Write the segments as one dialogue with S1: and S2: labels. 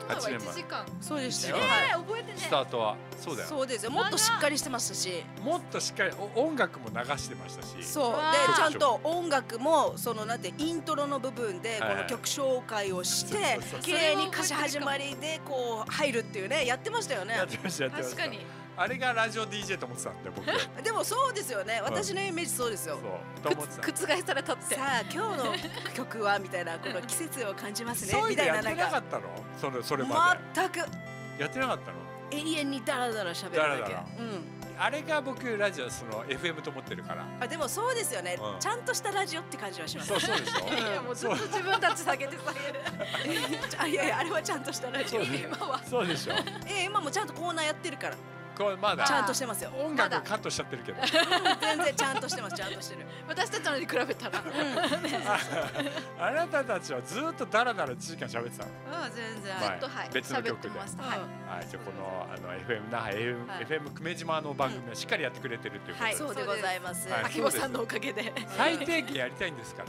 S1: は1時間。
S2: そうでしたよ。
S1: 覚えてね。
S3: スタートはそうだよ。
S2: そうですよ。もっとしっかりしてましたし、
S3: もっとしっかり音楽も流してましたし。
S2: そうでちゃんと音楽もそのなんてイントロの部分でこの曲紹介をして綺麗に歌詞始まりでこう入るっていうね、やってましたよね。
S3: やってましたやってました。
S1: 確かに。
S3: あれがラジオ DJ と思ってたんで僕。
S2: でもそうですよね。私のイメージそうですよ。
S3: そう。と思ってた。
S1: 覆されたって。
S2: さあ今日の曲はみたいなこの季節を感じますねみたいな。
S3: やってなかったの？それまで。
S2: 全く。
S3: やってなかったの？
S2: 永遠にダラダラ喋るだけ。
S3: あれが僕ラジオその FM と思ってるから。
S2: あでもそうですよね。ちゃんとしたラジオって感じはします。
S3: そうでしょ。
S1: いやもうずっと自分たち下げて下げる。
S2: いやいやあれはちゃんとしたラジオ。
S3: 今は。そうでしょ。
S2: 今もちゃんとコーナーやってるから。
S3: これまだ
S2: ちゃんとしてますよ。
S3: 音楽カットしちゃってるけど。
S2: 全然ちゃんとしてます。ちゃんとしてる。
S1: 私たちのに比べたら。
S3: あなたたちはずっとダラダラ1時間喋ってたの。
S2: 全然。
S1: ずっと
S3: 別の曲で。
S1: はい。
S3: じゃこのFM 那覇 FM 久米島の番組はしっかりやってくれてるっていうことで。
S2: そうでございます。
S1: 秋元さんのおかげで。
S3: 最低限やりたいんですから。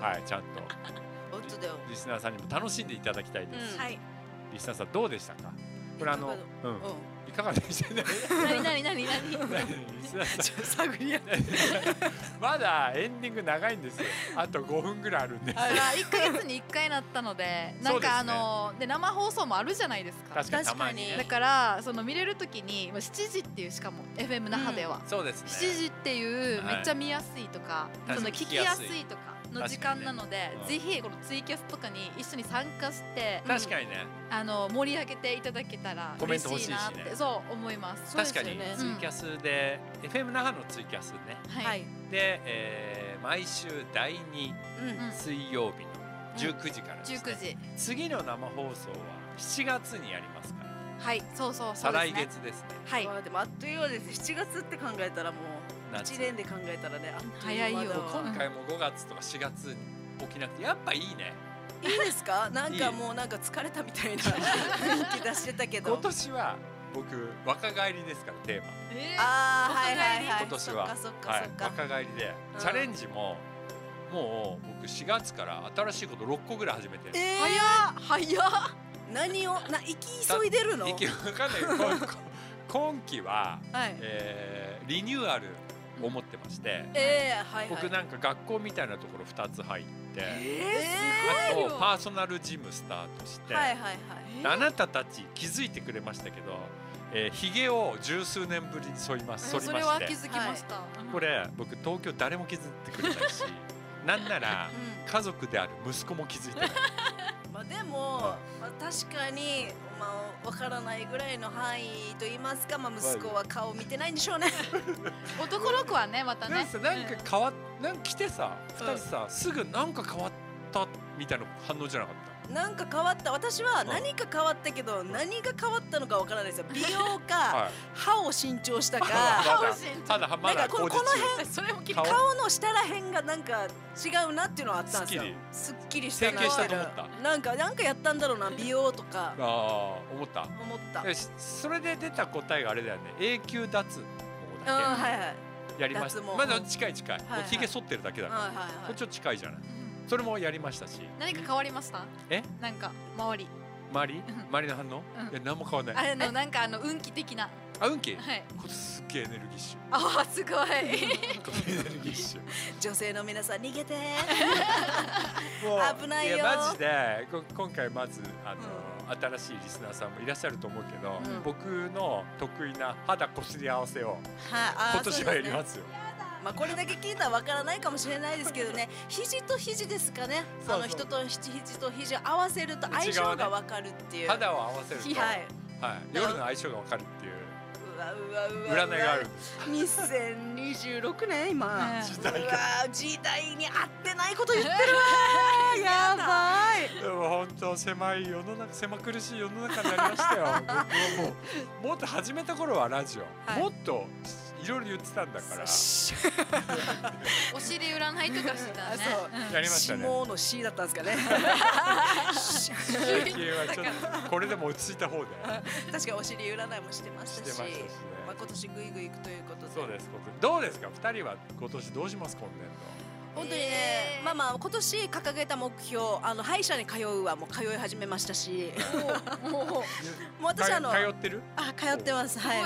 S3: はいちゃんと。リスナーさんにも楽しんでいただきたいです。リスナーさんどうでしたか。これいかがでしたね。
S1: 何
S2: 探り合って。
S3: まだエンディング長いんですよ。あと5分ぐらいあるんです。
S1: 1ヶ月に1回なったので、なんかで生放送もあるじゃないですか。
S2: 確かに。
S1: だからその見れるときに7時っていうしかも FM 那覇では
S3: そうですね。
S1: 7時っていうめっちゃ見やすいとか、その聞きやすいとかの時間なので、ぜひこのツイキャスとかに一緒に参加して
S3: 確かにね
S1: 盛り上げていただけたら嬉しいなってそう思います。
S3: 確かにツイキャスで FM 那覇のツイキャスね。で毎週第2水曜日の19時からですね。次の生放送は7月にやりますから。
S1: はいそう
S3: 再来月ですね。
S2: はいでもあっという間です。7月って考えたらもう1年で考えたらね
S1: 早いよ。
S3: 今回も5月とか4月に起きなくてやっぱいいね。
S2: いいですか？なんかもうなんか疲れたみたいな雰囲気出してたけど。
S3: 今年は僕若返りですからテーマ。
S2: はい
S3: 今年は若返りでチャレンジももう僕4月から新しいこと6個ぐらい始めてる。
S1: 早っ。
S2: 何を生き急いでるの？
S3: わかんない。今期はリニューアルを持ってまして、僕なんか学校みたいなところ2つ入って、あとパーソナルジムスタートして、あなたたち気づいてくれましたけど、ひげを十数年ぶりに剃りまして、
S1: それは気づきました。
S3: これ僕東京誰も気づいてくれないし、なんなら家族である息子も気づいてない。
S2: でも確かにわからないぐらいの範囲と言いますか、息子は顔見てないんでしょうね。
S1: 男の子はねまたね。
S3: なんか来てさ2人さすぐなんか変わったみたいな反応じゃなかった？
S2: なんか変わった。私は何か変わったけど何が変わったのかわからないですよ。美容か歯を新調したか。
S3: まだ
S2: この辺顔の下ら辺がなんか違うなっていうのはあったんですよ。すっきりしたな。なんかやったんだろうな美容とか。
S3: 思った。それで出た答えがあれだよね。永久脱毛だけやりました。まだ近い。ひげ剃ってるだけだから。こっちは近いじゃない。それもやりましたし。
S1: 何か変わりました？なんか周り
S3: の反応？いや何も変わらない。
S1: なんか運気的な。
S3: 運気？はい。これすっげえエネルギッシ
S1: ュ。すごい。
S3: エネルギッシュ。
S2: 女性の皆さん逃げて。危ないよ。
S3: マジで今回まず新しいリスナーさんもいらっしゃると思うけど、僕の得意な肌こすり合わせを今年はやりますよ。
S2: これだけ聞いたらわからないかもしれないですけどね、肘と肘ですかね。人と肘と肘を合わせると相性がわかるっていう。
S3: 肌を合わせると夜の相性がわかるっていう占いがあるんです。
S2: 2026年今。時代に合ってないこと言ってるわ。やばい。
S3: でも本当狭い世の中、狭苦しい世の中になりましたよ。僕はもっと始めた頃はラジオもっといろいろ言ってたんだから。お尻
S1: 占いとかしてたね。
S3: やりましたね。
S2: 下の C だったんですかね。
S3: 最近はちょっとこれでも落ち着いた方で。
S2: 確かにお尻占いもしてましたし、今年グイグイ行くということで。
S3: そうです。どうですか？2人は今年どうします？今年度。
S2: 本当にね、まあまあ今年掲げた目標、歯医者に通うはもう通い始めましたし、もう私
S3: 通ってる？
S2: 通ってます。はいはい。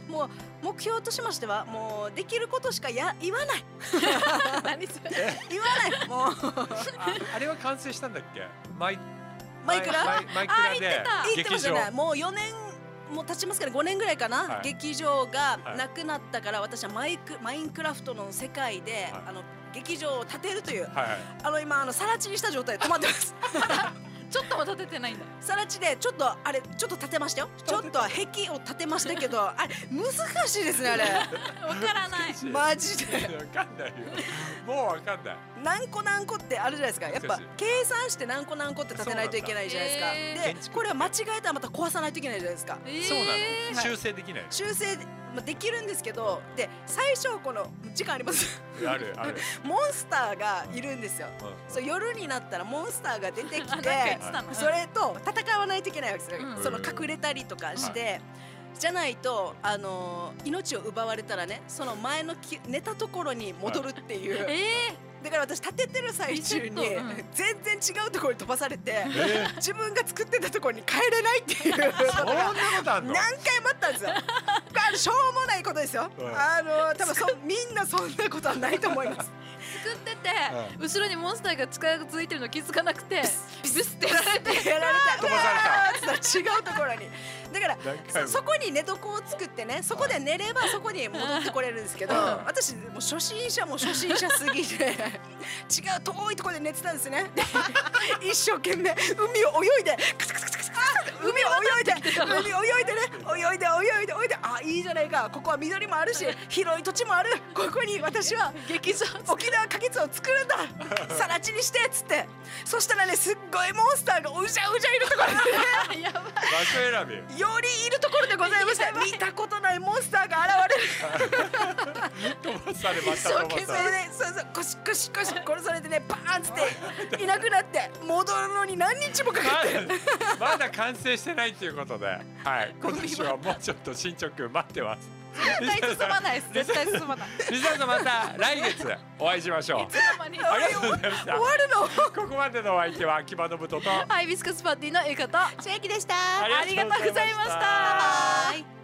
S2: もう目標としましてはもうできることしか言わない。
S1: 何それ？
S2: 言わない。もう
S3: あれは完成したんだっけ？マイク
S2: ラ
S3: で
S2: 劇場。もう4年もう経ちますから5年ぐらいかな、劇場がなくなったから私はマインクラフトの世界で劇場を建てるという今更地にした状態で止まってます。
S1: ちょっとも建ててないんだ。
S2: 更地でちょっと建てましたよ。ちょっと壁を建てましたけど、あれ難しいですねあれ。
S1: わからない。
S2: マジで。
S3: わかんないよ。もうわかんない。
S2: 何個ってあるじゃないですか。やっぱ計算して何個って建てないといけないじゃないですか。でこれは間違えたらまた壊さないといけないじゃないですか。
S3: そうなの。修正できない。
S2: 修正できるんですけど、で最初この時間あります。
S3: ある。
S2: モンスターがいるんですよ。そう夜になったらモンスターが出てきて、それと戦わないといけないわけですよ。その隠れたりとかして。じゃないと命を奪われたらね、その前の寝たところに戻るっていう。だから私立ててる最中に全然違うところに飛ばされて、自分が作ってたところに帰れないっていう。
S3: そんなことあんの？
S2: 何回もあったんですよ。しょうもないことですよ。多分みんなそんなことはないと思います。
S1: 作ってて後ろにモンスターが近づいてるの気づかなくてビスってやられて
S3: 飛ばされ
S2: た。違うところに。だからそこに寝床を作ってね、そこで寝ればそこに戻ってこれるんですけど、私もう初心者すぎて違う遠いところで寝てたんですね。一生懸命海を泳いでカサカサカサカサ海を泳いであ、いいじゃないか、ここは緑もあるし広い土地もある、ここに私は
S1: 劇場
S2: 沖縄花月を作るんだ、更地にしてっつって、そしたらねすっごいモンスターがうじゃうじゃいるところで、
S1: やばい、
S3: 場所選び
S2: よりいるところでございました。見たことないモンスターが現れる。
S3: 飛ばされました。
S2: そうコシ殺されてね、バーンっつっていなくなって戻るのに何日もかかって
S3: まだ完成してないっていうことで、はい、今年はもうちょっと進捗待ってます。
S1: 絶対進まないです。絶対進まない。
S3: リサさんまた来月お会いしましょう。
S1: いつの間に
S3: ありがとうございました。
S2: 終わるの？
S3: ここまでのお相手は木場信人と
S1: ハイビスカスパーティーのゆかと
S2: 千秋でした。
S1: ありがとうございました。